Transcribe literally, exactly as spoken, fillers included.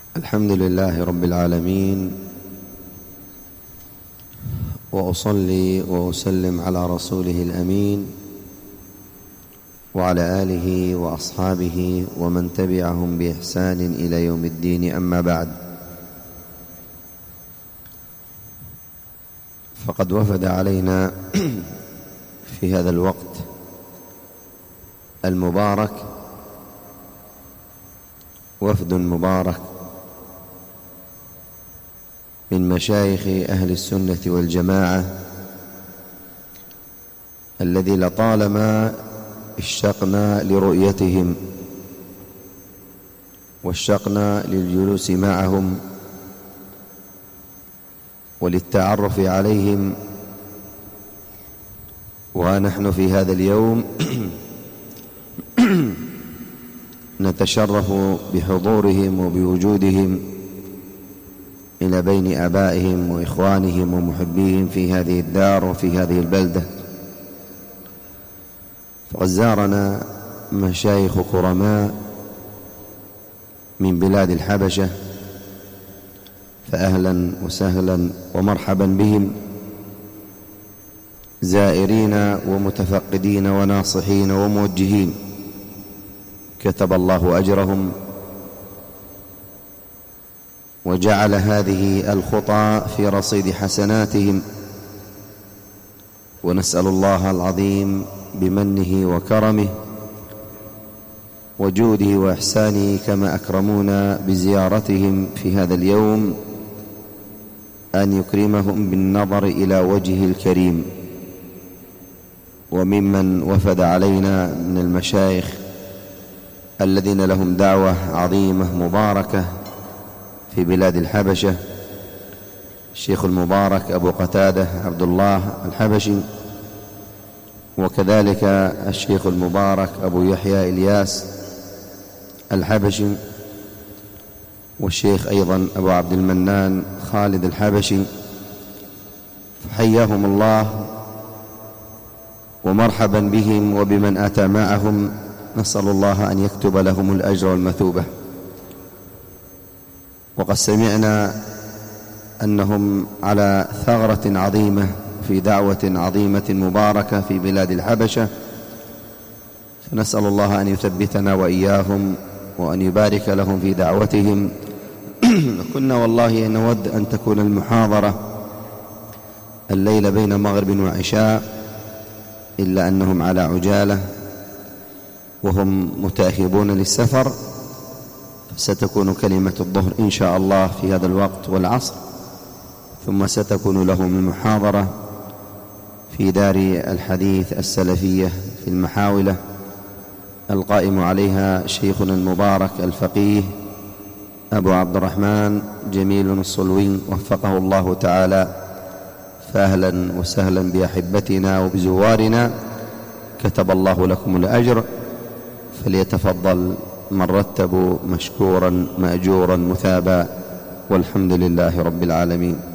الحمد لله رب العالمين، وأصلي وأسلم على رسوله الأمين وعلى آله وأصحابه ومن تبعهم بإحسان إلى يوم الدين. أما بعد، فقد وفد علينا في هذا الوقت المبارك وفد مبارك من مشايخ أهل السنة والجماعة الذي لطالما اشتقنا لرؤيتهم واشتقنا للجلوس معهم وللتعرف عليهم، ونحن في هذا اليوم نتشرف بحضورهم وبوجودهم إلى بين آبائهم وإخوانهم ومحبيهم في هذه الدار وفي هذه البلدة. فقد زارنا مشايخ كرماء من بلاد الحبشة، فأهلا وسهلا ومرحبا بهم، زائرين ومتفقدين وناصحين وموجهين، كتب الله أجرهم وجعل هذه الخطى في رصيد حسناتهم، ونسأل الله العظيم بمنه وكرمه وجوده وإحسانه كما أكرمونا بزيارتهم في هذا اليوم أن يكرمهم بالنظر إلى وجهه الكريم. وممن وفد علينا من المشايخ الذين لهم دعوة عظيمة مباركة في بلاد الحبشة الشيخ المبارك أبو قتادة عبد الله الحبشي، وكذلك الشيخ المبارك أبو يحيى إلياس الحبشي، والشيخ أيضا أبو عبد المنان خالد الحبشي، فحياهم الله ومرحبا بهم وبمن أتى معهم، نسأل الله أن يكتب لهم الأجر والمثوبة. وقد سمعنا أنهم على ثغرة عظيمة في دعوة عظيمة مباركة في بلاد الحبشة، فنسأل الله أن يثبتنا وإياهم وأن يبارك لهم في دعوتهم. كنا والله نود أن تكون المحاضرة الليلة بين مغرب وعشاء، إلا أنهم على عجالة وهم متأهبون للسفر، ستكون كلمة الظهر إن شاء الله في هذا الوقت والعصر، ثم ستكون لهم المحاضرة في دار الحديث السلفية في المحاولة، القائم عليها شيخنا المبارك الفقيه أبو عبد الرحمن جميل الصلوي وفقه الله تعالى. فأهلا وسهلا بأحبتنا وبزوارنا، كتب الله لكم الأجر، فليتفضل من رتبوا مشكورا مأجورا مثابا، والحمد لله رب العالمين.